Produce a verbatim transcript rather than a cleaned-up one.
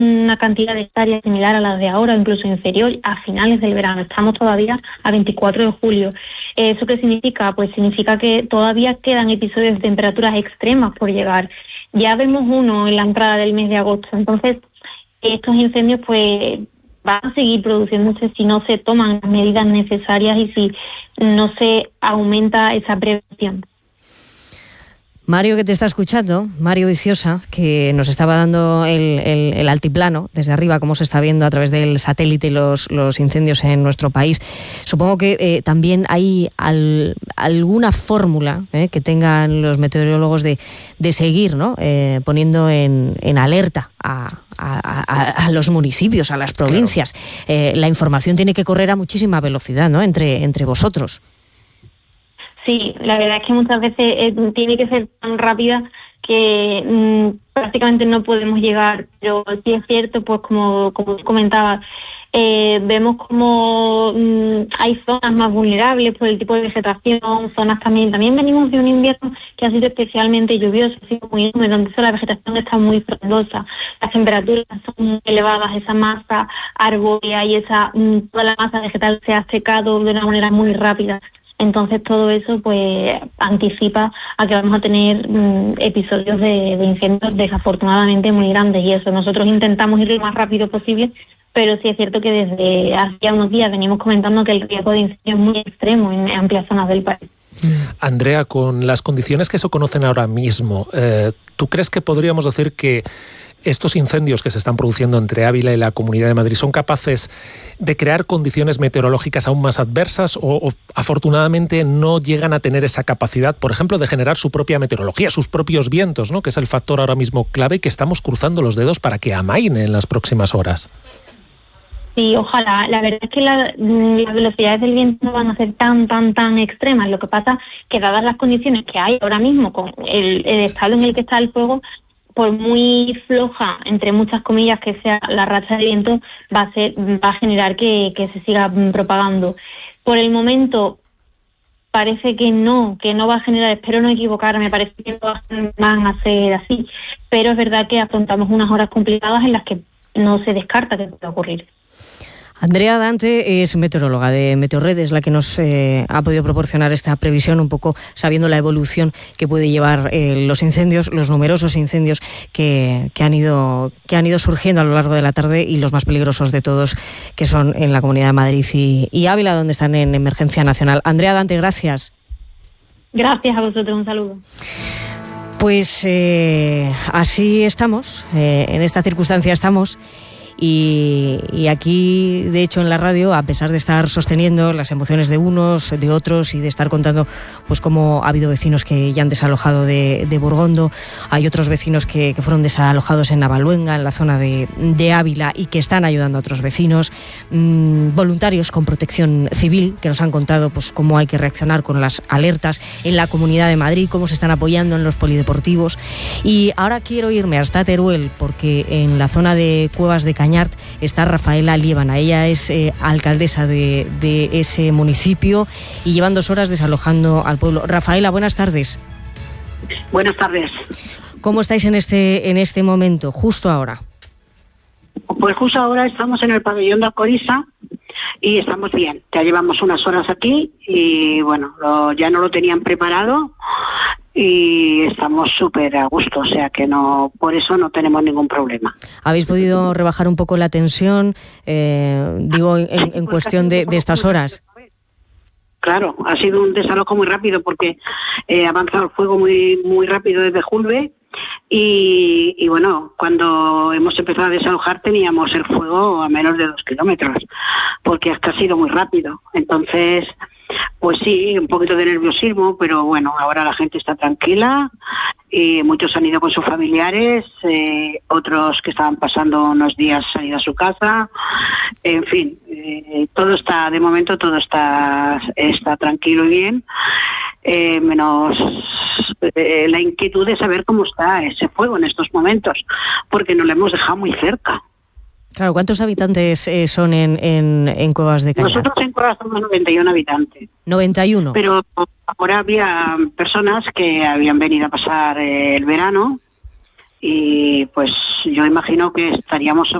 una cantidad de hectáreas similar a las de ahora, incluso inferior, a finales del verano. Estamos todavía a veinticuatro de julio. ¿Eso qué significa? Pues significa que todavía quedan episodios de temperaturas extremas por llegar. Ya vemos uno en la entrada del mes de agosto. Entonces, estos incendios pues van a seguir produciéndose si no se toman las medidas necesarias y si no se aumenta esa prevención. Mario, que te está escuchando, Mario Viciosa, que nos estaba dando el, el, el altiplano desde arriba, cómo se está viendo a través del satélite los, los incendios en nuestro país. Supongo que eh, también hay al, alguna fórmula eh, que tengan los meteorólogos de, de seguir, ¿no? eh, poniendo en, en alerta a, a, a, a los municipios, a las provincias. Claro. Eh, la información tiene que correr a muchísima velocidad, ¿no? entre, entre vosotros. Sí, la verdad es que muchas veces eh, tiene que ser tan rápida que mmm, prácticamente no podemos llegar, pero sí es cierto, pues como, como comentaba, eh, vemos como mmm, hay zonas más vulnerables por el tipo de vegetación, zonas también, también venimos de un invierno que ha sido especialmente lluvioso, ha sido muy húmedo, entonces la vegetación está muy frondosa, las temperaturas son muy elevadas, esa masa arbórea y esa mmm, toda la masa vegetal se ha secado de una manera muy rápida. Entonces todo eso pues anticipa a que vamos a tener mmm, episodios de, de incendios desafortunadamente muy grandes y eso. Nosotros intentamos ir lo más rápido posible, pero sí es cierto que desde hace ya unos días venimos comentando que el riesgo de incendio es muy extremo en amplias zonas del país. Andrea, con las condiciones que se conocen ahora mismo, eh, ¿tú crees que podríamos decir que estos incendios que se están produciendo entre Ávila y la Comunidad de Madrid son capaces de crear condiciones meteorológicas aún más adversas o, o afortunadamente no llegan a tener esa capacidad, por ejemplo, de generar su propia meteorología, sus propios vientos, ¿no? Que es el factor ahora mismo clave y que estamos cruzando los dedos para que amaine en las próximas horas? Sí, ojalá. La verdad es que la, las velocidades del viento no van a ser tan, tan, tan extremas. Lo que pasa que dadas las condiciones que hay ahora mismo, con el, el estado en el que está el fuego, por muy floja, entre muchas comillas, que sea la racha de viento, va a ser, va a generar que, que se siga propagando. Por el momento parece que no, que no va a generar, espero no equivocarme, parece que no van a ser así, pero es verdad que afrontamos unas horas complicadas en las que no se descarta que pueda ocurrir. Andrea Dante es meteoróloga de Meteorred, es la que nos eh, ha podido proporcionar esta previsión, un poco sabiendo la evolución que puede llevar eh, los incendios, los numerosos incendios que, que, han ido, que han ido surgiendo a lo largo de la tarde y los más peligrosos de todos, que son en la Comunidad de Madrid y, y Ávila, donde están en emergencia nacional. Andrea Dante, gracias. Gracias a vosotros, un saludo. Pues eh, así estamos, eh, en esta circunstancia estamos. Y, y aquí, de hecho, en la radio, a pesar de estar sosteniendo las emociones de unos, de otros y de estar contando pues cómo ha habido vecinos que ya han desalojado de, de Burgondo, hay otros vecinos que, que fueron desalojados en Navaluenga, en la zona de, de Ávila, y que están ayudando a otros vecinos, mmm, voluntarios con protección civil, que nos han contado pues cómo hay que reaccionar con las alertas en la Comunidad de Madrid, cómo se están apoyando en los polideportivos. Y ahora quiero irme hasta Teruel, porque en la zona de Cuevas de Cañar está Rafaela Liébana. Ella es eh, alcaldesa de, de ese municipio y llevan dos horas desalojando al pueblo. Rafaela, buenas tardes. Buenas tardes. ¿Cómo estáis en este, en este momento, justo ahora? Pues justo ahora estamos en el pabellón de Alcoriza y estamos bien. Ya llevamos unas horas aquí y bueno, lo, ya no lo tenían preparado y estamos súper a gusto, o sea que no, por eso no tenemos ningún problema. ¿Habéis podido rebajar un poco la tensión, eh, digo, en, en cuestión de, de estas horas? Claro, ha sido un desalojo muy rápido porque eh, ha avanzado el fuego muy muy rápido desde Julve y, y bueno, cuando hemos empezado a desalojar teníamos el fuego a menos de dos kilómetros, porque es que ha sido muy rápido. Entonces, pues sí, un poquito de nerviosismo, pero bueno, ahora la gente está tranquila y muchos han ido con sus familiares, eh, otros que estaban pasando unos días han ido a su casa, en fin, eh, todo está, de momento todo está, está tranquilo y bien, eh, menos eh, la inquietud de saber cómo está ese fuego en estos momentos, porque nos lo hemos dejado muy cerca. Claro, ¿cuántos habitantes eh, son en, en, en Cuevas de Cañar? Nosotros en Cuevas somos noventa y uno habitantes. ¿noventa y uno? Pero ahora había personas que habían venido a pasar eh, el verano y pues yo imagino que estaríamos